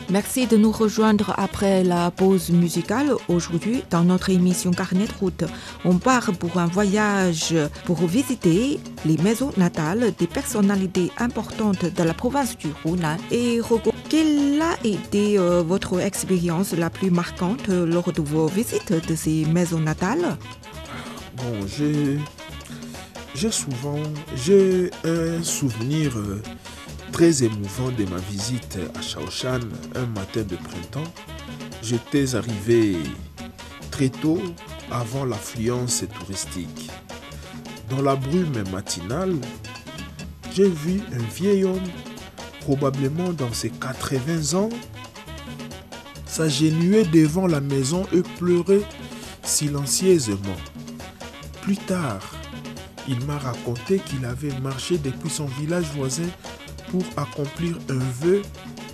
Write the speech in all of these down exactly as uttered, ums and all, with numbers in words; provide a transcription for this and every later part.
Merci de nous rejoindre après la pause musicale. Aujourd'hui, dans notre émission Carnet de route, on part pour un voyage pour visiter les maisons natales des personnalités importantes de la province du Hunan. Et Rogo, quelle a été euh, votre expérience la plus marquante lors de vos visites de ces maisons natales? Bon, j'ai, j'ai souvent j'ai un souvenir euh, très émouvant de ma visite à Shaoshan un matin de printemps. J'étais arrivé très tôt avant l'affluence touristique. Dans la brume matinale, j'ai vu un vieil homme, probablement dans ses quatre-vingts ans, s'agenouiller devant la maison et pleurer silencieusement. Plus tard, il m'a raconté qu'il avait marché depuis son village voisin pour accomplir un vœu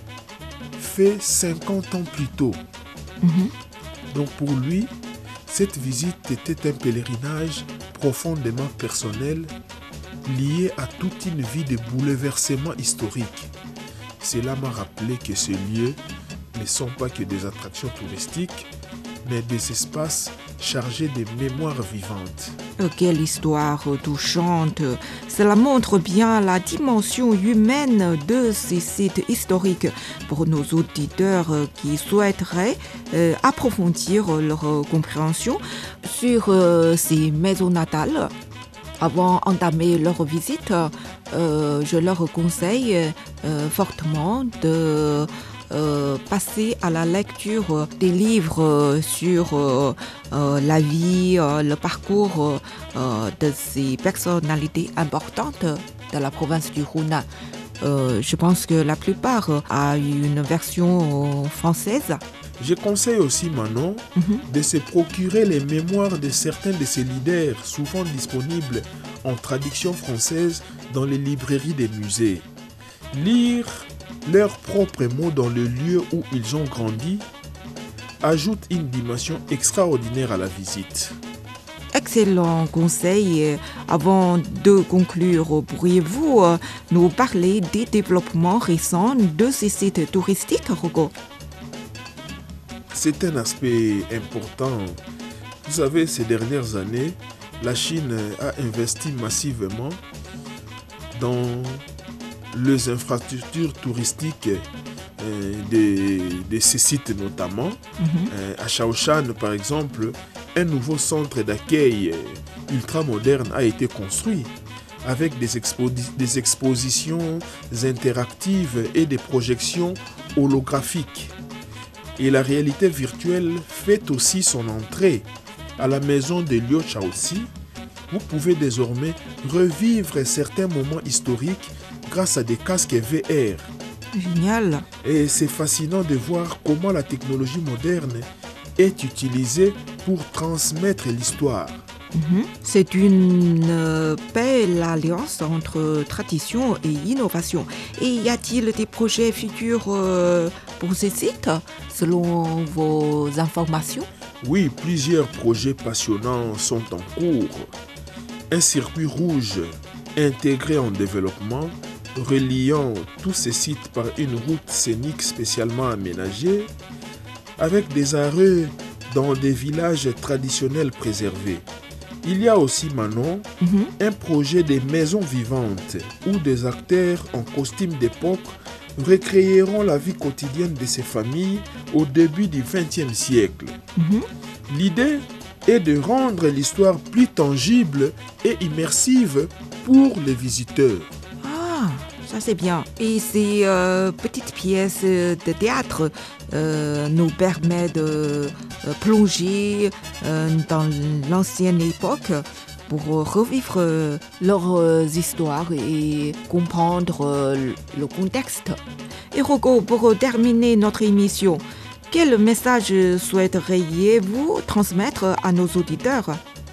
fait cinquante ans plus tôt. Mm-hmm. Donc pour lui, cette visite était un pèlerinage profondément personnel lié à toute une vie de bouleversements historiques. Cela m'a rappelé que ces lieux ne sont pas que des attractions touristiques, mais des espaces chargés de mémoires vivantes. Quelle histoire touchante! Cela montre bien la dimension humaine de ces sites historiques pour nos auditeurs qui souhaiteraient euh, approfondir leur compréhension sur euh, ces maisons natales. Avant d'entamer leur visite, euh, je leur conseille euh, fortement de Euh, passer à la lecture des livres sur euh, euh, la vie, euh, le parcours euh, de ces personnalités importantes de la province du Hunan. Euh, je pense que la plupart a une version française. Je conseille aussi Manon mm-hmm. de se procurer les mémoires de certains de ces leaders, souvent disponibles en traduction française dans les librairies des musées. Lire leurs propres mots dans le lieu où ils ont grandi ajoute une dimension extraordinaire à la visite. Excellent conseil. Avant de conclure, pourriez-vous nous parler des développements récents de ces sites touristiques, Rogo? C'est un aspect important. Vous savez, ces dernières années, la Chine a investi massivement dans les infrastructures touristiques euh, de, de ces sites notamment. Mm-hmm. Euh, à Shaoshan, par exemple, un nouveau centre d'accueil euh, ultra moderne a été construit avec des, expo- des expositions interactives et des projections holographiques. Et la réalité virtuelle fait aussi son entrée à la maison de Liu Shaoxi. Vous pouvez désormais revivre certains moments historiques grâce à des casques V R. Génial. Et c'est fascinant de voir comment la technologie moderne est utilisée pour transmettre l'histoire. Mm-hmm. C'est une euh, belle alliance entre tradition et innovation. Et y a-t-il des projets futurs euh, pour ces sites, selon vos informations? Oui, plusieurs projets passionnants sont en cours. Un circuit rouge intégré en développement, reliant tous ces sites par une route scénique spécialement aménagée, avec des arrêts dans des villages traditionnels préservés. Il y a aussi, Manon, mm-hmm. un projet des maisons vivantes où des acteurs en costume d'époque recréeront la vie quotidienne de ces familles au début du vingtième siècle. Mm-hmm. L'idée est de rendre l'histoire plus tangible et immersive pour les visiteurs. Ça c'est bien. Et ces euh, petites pièces de théâtre euh, nous permettent de euh, plonger euh, dans l'ancienne époque pour revivre euh, leurs euh, histoires et comprendre euh, le contexte. Et Rogo, pour terminer notre émission, quel message souhaiteriez-vous transmettre à nos auditeurs?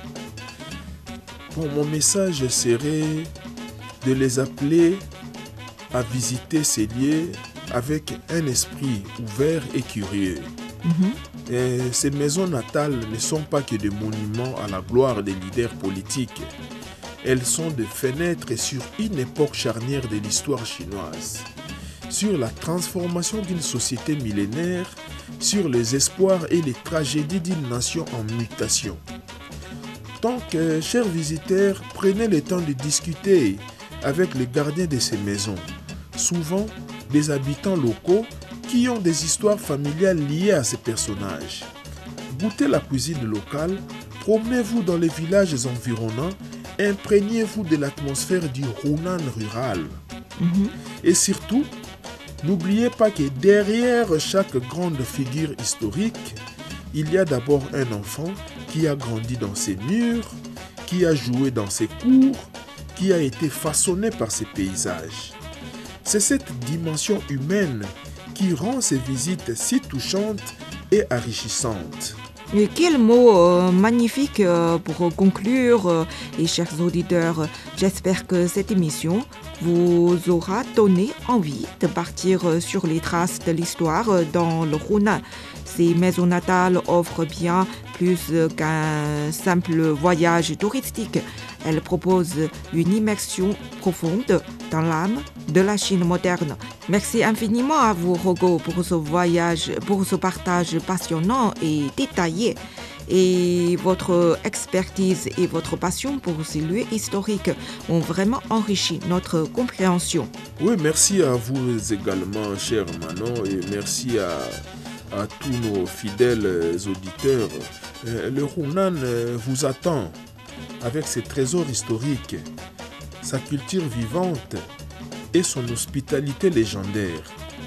Bon, mon message serait de les appeler à visiter ces lieux avec un esprit ouvert et curieux. Mm-hmm. Et ces maisons natales ne sont pas que des monuments à la gloire des leaders politiques. Elles sont des fenêtres sur une époque charnière de l'histoire chinoise. sur la transformation d'une société millénaire, sur les espoirs et les tragédies d'une nation en mutation. Donc, euh, chers visiteurs, prenez le temps de discuter avec les gardiens de ces maisons, souvent des habitants locaux qui ont des histoires familiales liées à ces personnages. Goûtez la cuisine locale, promenez-vous dans les villages environnants, imprégnez-vous de l'atmosphère du Hunan rural. Mm-hmm. Et surtout, n'oubliez pas que derrière chaque grande figure historique, il y a d'abord un enfant qui a grandi dans ses murs, qui a joué dans ses cours, qui a été façonné par ces paysages. C'est cette dimension humaine qui rend ces visites si touchantes et enrichissantes. Et quel mot euh, magnifique euh, pour conclure. Euh, et chers auditeurs, j'espère que cette émission vous aura donné envie de partir euh, sur les traces de l'histoire euh, dans le Hunan. Ces maisons natales offrent bien plus euh, qu'un simple voyage touristique. Elles proposent une immersion profonde dans l'âme de la Chine moderne. Merci infiniment à vous, Rogo, pour ce voyage, pour ce partage passionnant et détaillé. Et votre expertise et votre passion pour ces lieux historiques ont vraiment enrichi notre compréhension. Oui, merci à vous également, cher Manon, et merci à, à tous nos fidèles auditeurs. Le Hunan vous attend avec ses trésors historiques, sa culture vivante et son hospitalité légendaire.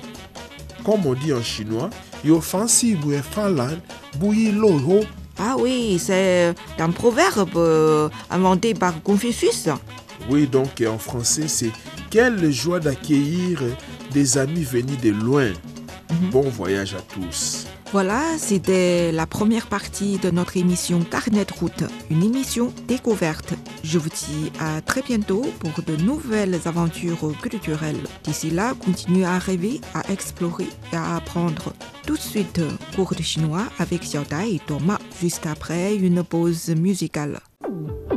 Comme on dit en chinois, Yo fansi bue falan bui loho. Ah oui, c'est un proverbe euh, inventé par Confucius. Oui, donc en français, c'est « Quelle joie d'accueillir des amis venus de loin. » Mm-hmm. Bon voyage à tous. Voilà, c'était la première partie de notre émission Carnet de route, une émission découverte. Je vous dis à très bientôt pour de nouvelles aventures culturelles. D'ici là, continuez à rêver, à explorer et à apprendre. Tout de suite, cours de chinois avec Xiaodai et Thomas, juste après une pause musicale.